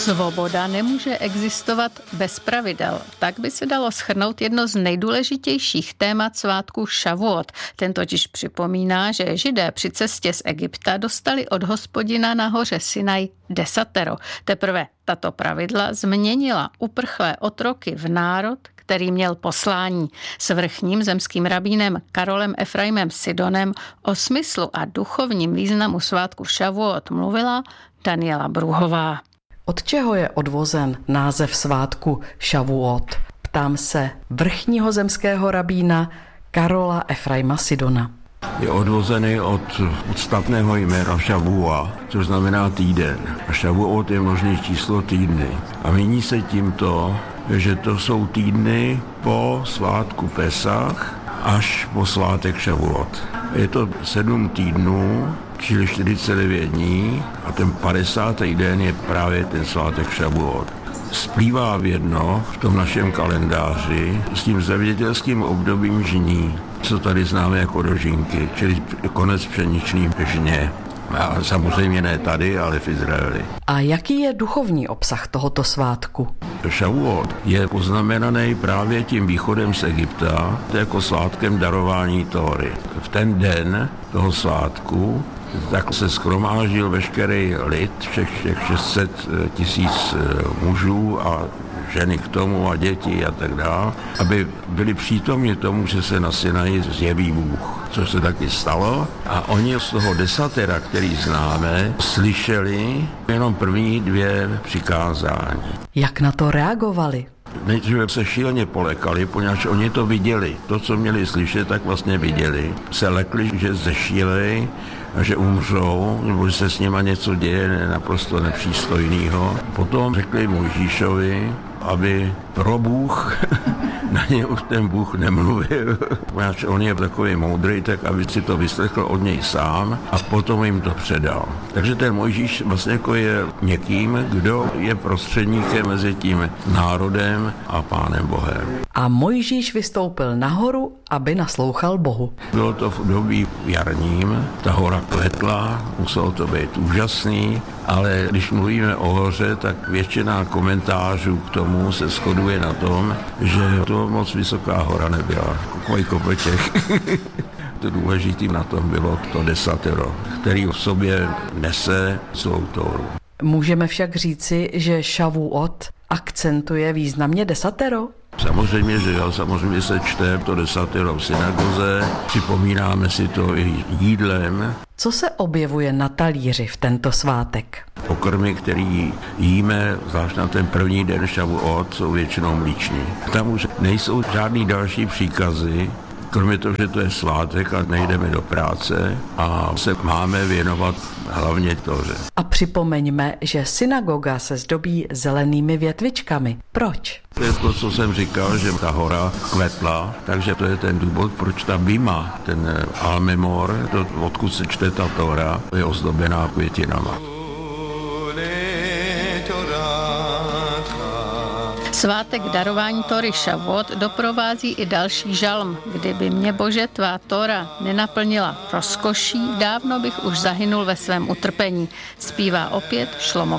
Svoboda nemůže existovat bez pravidel. Tak by se dalo shrnout jedno z nejdůležitějších témat svátku Šavuot. Ten totiž připomíná, že Židé při cestě z Egypta dostali od Hospodina na hoře Sinaj desatero. Teprve tato pravidla změnila uprchlé otroky v národ, který měl poslání. S vrchním zemským rabínem Karolem Efraimem Sidonem o smyslu a duchovním významu svátku Šavuot mluvila Daniela Bruhová. Od čeho je odvozen název svátku Šavuot? Ptám se vrchního zemského rabína Karola Efraima Sidona. Je odvozený od podstatného jména Šavua, což znamená týden. A Šavuot je množné číslo týdny. A mění se tímto, že to jsou týdny po svátku Pesach až po svátek Šavuot. Je to 7 týdnů, čili 49 dní a ten 50. den je právě ten svátek Šavuot. Splývá v jedno v tom našem kalendáři s tím zemědělským obdobím žní, co tady známe jako dožinky, čili konec pšeniční žně. A samozřejmě ne tady, ale v Izraeli. A jaký je duchovní obsah tohoto svátku? Šavuot je poznamenaný právě tím východem z Egypta, jako svátkem darování Tóry. V ten den toho svátku tak se shromáždil veškerý lid, všech 600 tisíc mužů a ženy k tomu a děti a tak dále, aby byli přítomni tomu, že se na Sinaji zjeví Bůh, což se taky stalo. A oni z toho desatera, který známe, slyšeli jenom první 2 přikázání. Jak na to reagovali? Nejdříve se šíleně polekali, poněvadž oni to viděli. To, co měli slyšet, tak vlastně viděli. Se lekli, že zešílej a že umřou, nebo že se s nima něco děje naprosto nepřístojného. Potom řekli Mojžíšovi, aby pro Bůh na ně už ten Bůh nemluvil. Poněvadž on je takový moudrý, tak aby si to vyslechl od něj sám a potom jim to předal. Takže ten Mojžíš vlastně jako je někým, kdo je prostředníkem mezi tím národem a Pánem Bohem. A Mojžíš vystoupil nahoru, aby naslouchal Bohu. Bylo to v období jarním, ta hora kvetla, muselo to být úžasný, ale když mluvíme o hoře, tak většina komentářů k tomu se shoduje na tom, že to moc vysoká hora nebyla, jako kopeček. To důležitý na tom bylo to desatero, který v sobě nese celou Tóru. Můžeme však říci, že Šavuot akcentuje významně desatero? Samozřejmě, že jo, samozřejmě se čte to desatero v synagoze, připomínáme si to i jídlem. Co se objevuje na talíři v tento svátek? Pokrmy, který jíme, zvlášť na ten první den Šavuot, jsou většinou mlíční. Tam už nejsou žádný další příkazy, kromě toho, že to je svátek a nejdeme do práce a se máme věnovat hlavně Tóře. A připomeňme, že synagoga se zdobí zelenými větvičkami. Proč? To je to, co jsem říkal, že ta hora kvetla, takže to je ten důvod, proč ta bima, ten almemor, to, odkud se čte ta Tóra, je ozdobená květinama. Svátek darování Tóry Šavuot doprovází i další žalm. Kdyby mě, Bože, tvá Tóra nenaplnila rozkoší, dávno bych už zahynul ve svém utrpení. Zpívá opět Šlomo